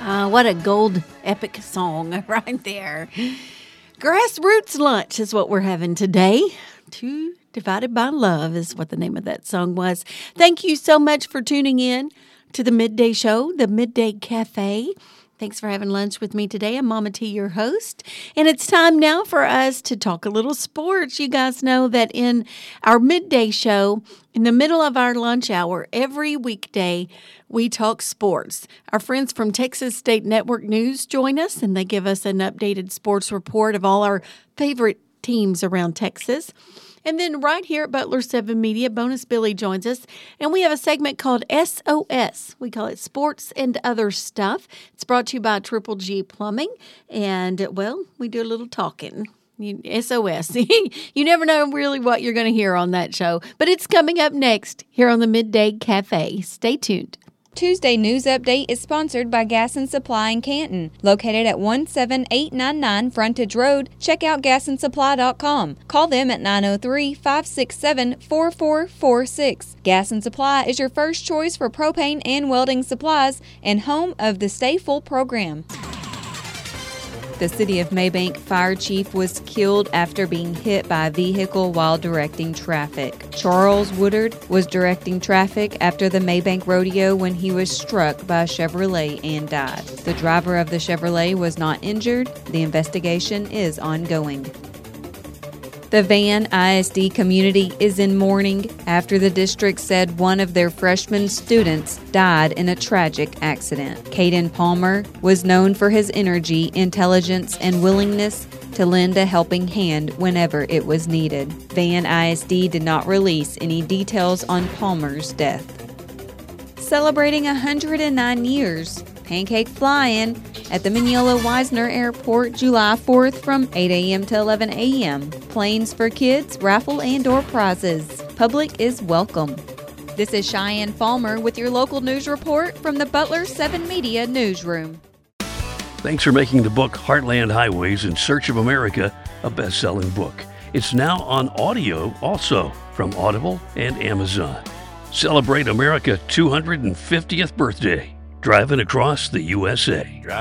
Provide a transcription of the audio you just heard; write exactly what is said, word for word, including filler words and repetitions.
Uh, what a gold epic song right there. Grassroots Lunch is what we're having today. Two Divided by Love is what the name of that song was. Thank you so much for tuning in to the Midday Show, the Midday Cafe. Thanks for having lunch with me today. I'm Mama T, your host. And it's time now for us to talk a little sports. You guys know that in our midday show, in the middle of our lunch hour, every weekday, we talk sports. Our friends from Texas State Network News join us, and they give us an updated sports report of all our favorite teams around Texas. And then right here at Butler seven Media, Bonus Billy joins us, and we have a segment called S O S. We call it Sports and Other Stuff. It's brought to you by Triple G Plumbing, and, well, we do a little talking. You, S O S. You never know really what you're going to hear on that show, but it's coming up next here on the Midday Cafe. Stay tuned. Tuesday News Update is sponsored by Gas and Supply in Canton. Located at one seven eight nine nine Frontage Road, check out gas and supply dot com. Call them at nine oh three, five six seven, four four four six. Gas and Supply is your first choice for propane and welding supplies and home of the Stay Full program. The City of Maybank fire chief was killed after being hit by a vehicle while directing traffic. Charles Woodard was directing traffic after the Maybank Rodeo when he was struck by a Chevrolet and died. The driver of the Chevrolet was not injured. The investigation is ongoing. The Van I S D community is in mourning after the district said one of their freshman students died in a tragic accident. Caden Palmer was known for his energy, intelligence, and willingness to lend a helping hand whenever it was needed. Van I S D did not release any details on Palmer's death. Celebrating one hundred nine years, Pancake Fly-In at the Mineola Wisner Airport July fourth from eight a.m. to eleven a.m. Planes for kids, raffle and door prizes. Public is welcome. This is Cheyenne Falmer with your local news report from the Butler seven Media Newsroom. Thanks for making the book Heartland Highways in Search of America a best-selling book. It's now on audio also from Audible and Amazon. Celebrate America's two hundred fiftieth birthday, driving across the U S A.